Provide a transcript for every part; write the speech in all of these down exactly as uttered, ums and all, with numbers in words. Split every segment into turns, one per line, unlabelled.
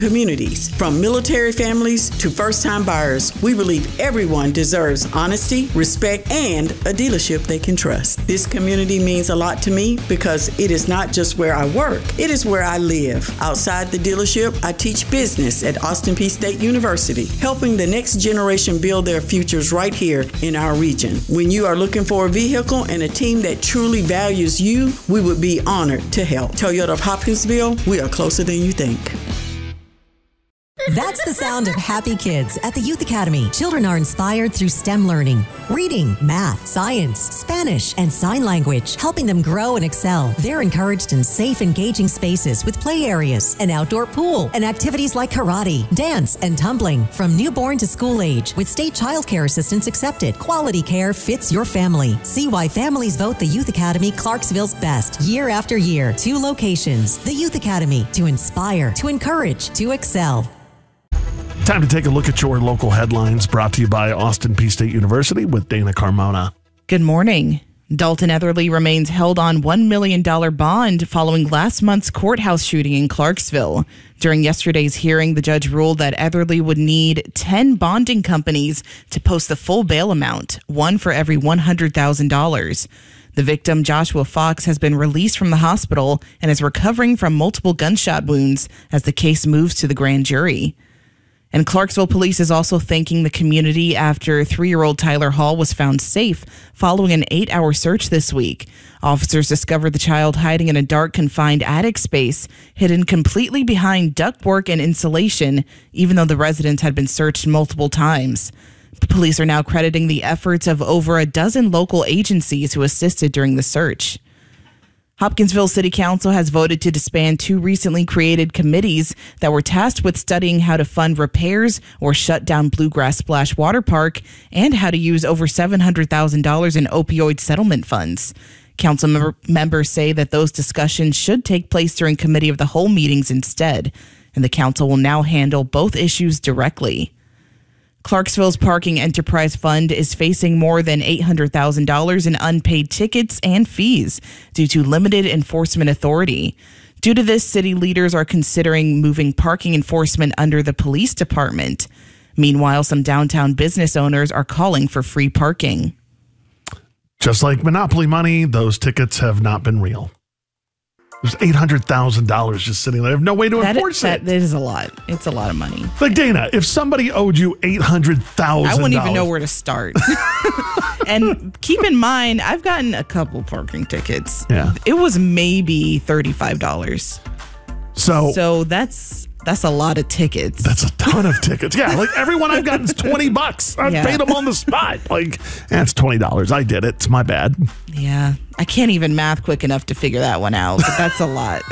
Communities, from military families to first-time buyers, we believe everyone deserves honesty, respect, and a dealership they can trust. This community means a lot to me because it is not just where I work, it is where I live. Outside the dealership, I teach business at Austin Peay State University, helping the next generation build their futures right here in our region. When you are looking for a vehicle and a team that truly values you, we would be honored to help. Toyota of Hopkinsville, we are closer than you think.
That's the sound of happy kids at the Youth Academy. Children are inspired through STEM learning, reading, math, science, Spanish, and sign language, helping them grow and excel. They're encouraged in safe, engaging spaces with play areas, an outdoor pool, and activities like karate, dance, and tumbling. From newborn to school age, with state child care assistance accepted, quality care fits your family. See why families vote the Youth Academy Clarksville's best year after year. Two locations. The Youth Academy, to inspire, to encourage, to excel.
Time to take a look at your local headlines, brought to you by Austin Peay State University with Dana Carmona.
Good morning. Dalton Etherly remains held on one million dollars bond following last month's courthouse shooting in Clarksville. During yesterday's hearing, the judge ruled that Etherly would need ten bonding companies to post the full bail amount, one for every one hundred thousand dollars. The victim, Joshua Fox, has been released from the hospital and is recovering from multiple gunshot wounds as the case moves to the grand jury. And Clarksville police is also thanking the community after three-year-old Tyler Hall was found safe following an eight-hour search this week. Officers discovered the child hiding in a dark, confined attic space, hidden completely behind ductwork and insulation, even though the residence had been searched multiple times. The police are now crediting the efforts of over a dozen local agencies who assisted during the search. Hopkinsville City Council has voted to disband two recently created committees that were tasked with studying how to fund repairs or shut down Bluegrass Splash Water Park and how to use over seven hundred thousand dollars in opioid settlement funds. Council member- members say that those discussions should take place during committee of the whole meetings instead, and the council will now handle both issues directly. Clarksville's Parking Enterprise Fund is facing more than eight hundred thousand dollars in unpaid tickets and fees due to limited enforcement authority. Due to this, city leaders are considering moving parking enforcement under the police department. Meanwhile, some downtown business owners are calling for free parking.
Just like Monopoly money, those tickets have not been real. There's eight hundred thousand dollars just sitting there. I have no way to
that
enforce
is, that,
it.
That is a lot. It's a lot of money.
Like, Dana, if somebody owed you eight hundred thousand dollars.
I wouldn't even know where to start. And keep in mind, I've gotten a couple parking tickets.
Yeah.
It was maybe thirty-five dollars.
So,
so that's that's a lot of tickets.
That's a ton of tickets. Yeah, like everyone I've gotten is twenty bucks. I've
yeah.
paid them on the spot. Like, that's twenty dollars. I did it. It's my bad.
Yeah. I can't even math quick enough to figure that one out, but that's a lot.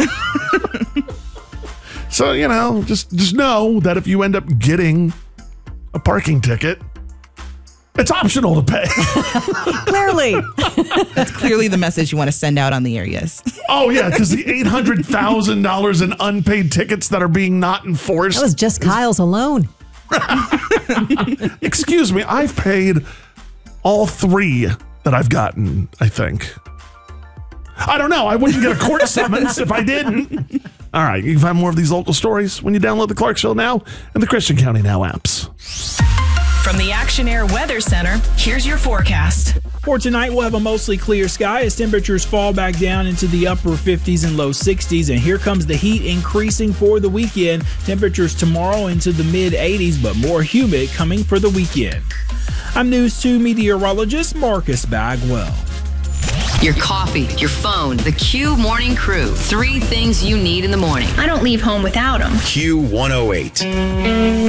So, you know, just, just know that if you end up getting a parking ticket, it's optional to pay.
Clearly. That's clearly the message you want to send out on the air, yes.
Oh, yeah, because the eight hundred thousand dollars in unpaid tickets that are being not enforced.
That was just Kyle's alone.
Excuse me, I've paid all three that I've gotten, I think. I don't know. I wouldn't get a court summons if I didn't. All right, you can find more of these local stories when you download the Clarksville Now and the Christian County Now apps.
From the Action Air Weather Center, here's your forecast.
For tonight, we'll have a mostly clear sky as temperatures fall back down into the upper fifties and low sixties. And here comes the heat increasing for the weekend. Temperatures tomorrow into the mid eighties, but more humid coming for the weekend. I'm News two meteorologist Marcus Bagwell.
Your coffee, your phone, the Q Morning Crew. Three things you need in the morning.
I don't leave home without them.
Q one oh eight.